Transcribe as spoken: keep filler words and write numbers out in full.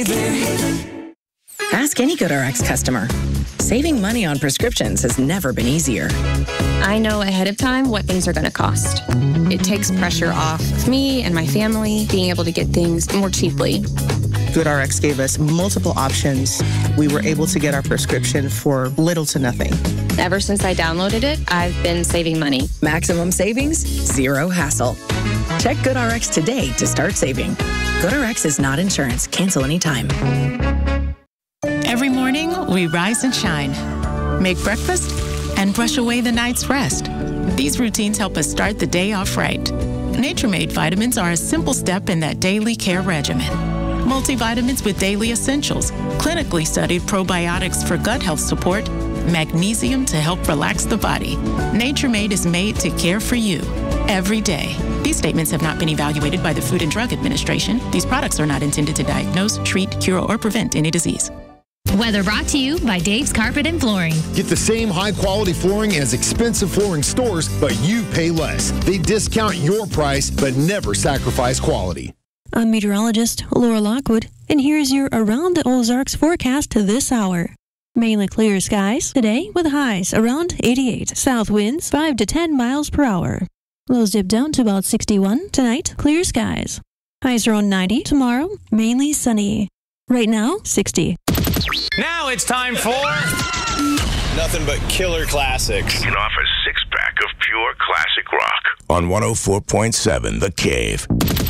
Ask any GoodRx customer. Saving money on prescriptions has never been easier. I know ahead of time what things are going to cost. It takes pressure off of me and my family being able to get things more cheaply. GoodRx gave us multiple options. We were able to get our prescription for little to nothing. Ever since I downloaded it, I've been saving money. Maximum savings, zero hassle. Check GoodRx today to start saving. GoodRx is not insurance. Cancel anytime. Every morning, we rise and shine, make breakfast, and brush away the night's rest. These routines help us start the day off right. Nature-Made vitamins are a simple step in that daily care regimen. Multivitamins with daily essentials, clinically studied probiotics for gut health support, magnesium to help relax the body. Nature-Made is made to care for you every day. These statements have not been evaluated by the Food and Drug Administration. These products are not intended to diagnose, treat, cure, or prevent any disease. Weather brought to you by Dave's Carpet and Flooring. Get the same high-quality flooring as expensive flooring stores, but you pay less. They discount your price, but never sacrifice quality. I'm meteorologist Laura Lockwood, and here's your Around the Ozarks forecast this hour. Mainly clear skies today with highs around eighty-eight. South winds five to ten miles per hour. Lows dip down to about sixty-one. Tonight, clear skies. Highs around ninety. Tomorrow, mainly sunny. Right now, sixty. Now it's time for nothing but killer classics. Kicking off a six-pack of pure classic rock on one oh four point seven The Cave.